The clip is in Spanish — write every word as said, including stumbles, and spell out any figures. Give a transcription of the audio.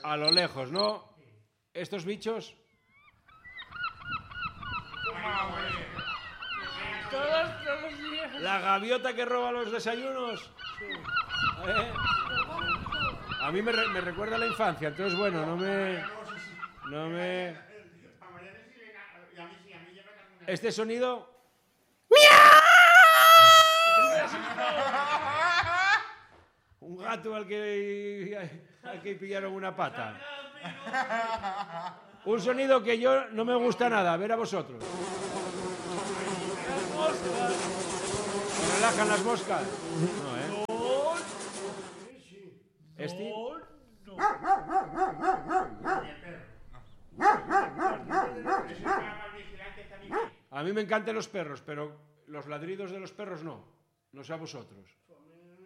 A lo lejos, ¿no? Estos bichos... Todos, todos los días. La gaviota que roba los desayunos. ¿Eh? A mí me, re- me recuerda a la infancia, entonces bueno, no me... No me... Este sonido... Un gato al que, al que pillaron una pata. Un sonido que yo no me gusta nada, a ver a vosotros. ¿Me relajan las moscas? No, ¿eh? ¿Este? A mí me encantan los perros, pero los ladridos de los perros no. No sé a vosotros.